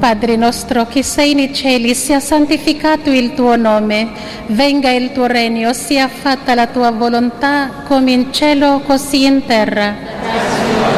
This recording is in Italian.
Padre nostro che sei nei cieli, sia santificato il tuo nome, venga il tuo regno, sia fatta la tua volontà come in cielo così in terra.